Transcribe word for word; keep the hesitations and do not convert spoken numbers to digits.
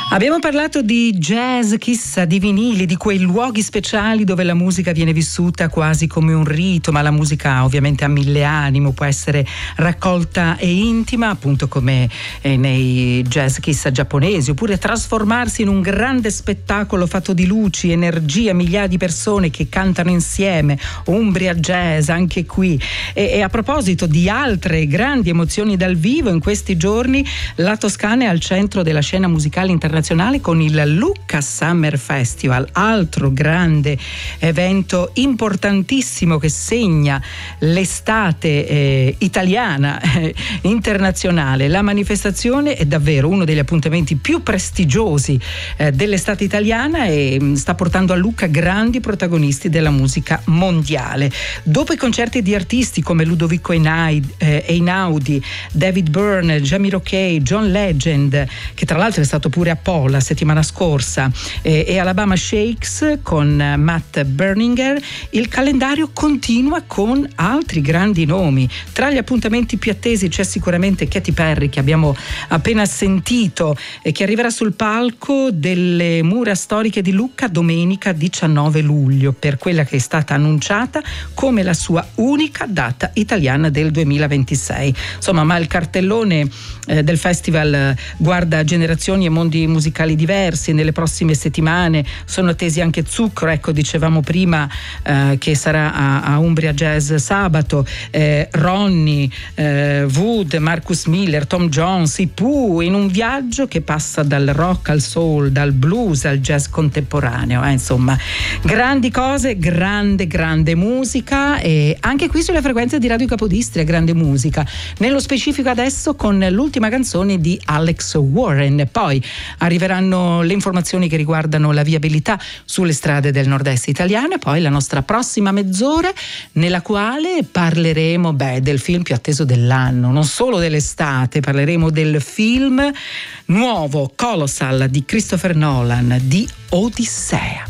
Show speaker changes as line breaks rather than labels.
Abbiamo parlato di jazz, chissà, di vinili, di quei luoghi speciali dove la musica viene vissuta quasi come un rito, ma la musica ovviamente ha mille anime, può essere raccolta e intima, appunto come eh, nei jazz chissà giapponesi, oppure trasformarsi in un grande spettacolo fatto di luci, energia, migliaia di persone che cantano insieme, Umbria Jazz anche qui. E, e a proposito di altre grandi emozioni dal vivo, in questi giorni la Toscana è al centro della scena musicale internazionale con il Lucca Summer Festival, altro grande evento importantissimo che segna l'estate eh, italiana, eh, internazionale. La manifestazione è davvero uno degli appuntamenti più prestigiosi eh, dell'estate italiana e mh, sta portando a Lucca grandi protagonisti della musica mondiale. Dopo i concerti di artisti come Ludovico Einaudi, eh, Einaudi David Byrne, Jamie Roquet, John Legend, che tra l'altro è stato pure a la settimana scorsa, eh, e Alabama Shakes con Matt Berninger, il calendario continua con altri grandi nomi. Tra gli appuntamenti più attesi c'è sicuramente Katy Perry, che abbiamo appena sentito e che arriverà sul palco delle mura storiche di Lucca domenica diciannove luglio per quella che è stata annunciata come la sua unica data italiana del duemilaventisei. Insomma, ma il cartellone eh, del festival guarda generazioni e mondi musicali diversi. Nelle prossime settimane sono attesi anche Zucchero, ecco, dicevamo prima eh, che sarà a, a Umbria Jazz sabato, eh, Ronnie, eh, Wood, Marcus Miller, Tom Jones, i Pooh, in un viaggio che passa dal rock al soul, dal blues al jazz contemporaneo, eh, insomma grandi cose, grande grande musica, e anche qui sulle frequenze di Radio Capodistria grande musica, nello specifico adesso con l'ultima canzone di Alex Warren. Poi arriveranno le informazioni che riguardano la viabilità sulle strade del nord-est italiano e poi la nostra prossima mezz'ora nella quale parleremo beh, del film più atteso dell'anno, non solo dell'estate, parleremo del film nuovo Colossal di Christopher Nolan, di Odissea.